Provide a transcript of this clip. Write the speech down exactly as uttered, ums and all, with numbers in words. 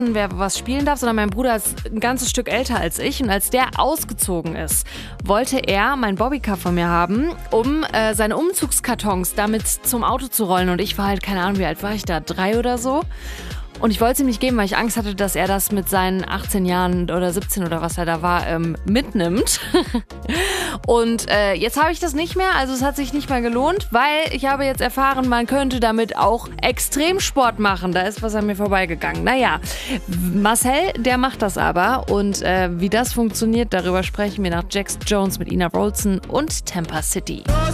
wer was spielen darf, sondern mein Bruder ist ein ganzes Stück älter als ich. Und als der ausgezogen ist, wollte er mein Bobbycar von mir haben, um äh, seine Umzugskartons damit zum Auto zu rollen. Und ich war halt, keine Ahnung, wie alt war ich da? Drei oder so. Und ich wollte es ihm nicht geben, weil ich Angst hatte, dass er das mit seinen achtzehn Jahren oder siebzehn oder was er da war, ähm, mitnimmt. Und äh, jetzt habe ich das nicht mehr, also es hat sich nicht mehr gelohnt, weil ich habe jetzt erfahren, man könnte damit auch Extremsport machen. Da ist was an mir vorbeigegangen. Naja, Marcel, der macht das aber. Und äh, wie das funktioniert, darüber sprechen wir nach Jax Jones mit Ina Wroldsen und Tampa City.